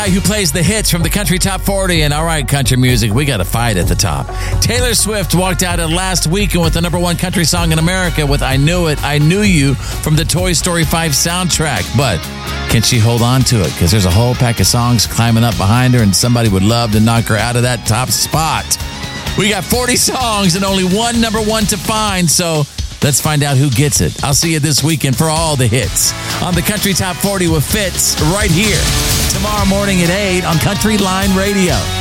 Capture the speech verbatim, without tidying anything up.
Who plays the hits from the Country Top forty. And all right, country music, we got a fight at the top. Taylor Swift walked out of last weekend with the number one country song in America with I Knew It, I Knew You from the Toy Story five soundtrack. But can she hold on to it? Because there's a whole pack of songs climbing up behind her and somebody would love to knock her out of that top spot. We got forty songs and only one number one to find, so let's find out who gets it. I'll see you this weekend for all the hits on the Country Top forty with Fitz right here tomorrow morning at eight on Country Line Radio.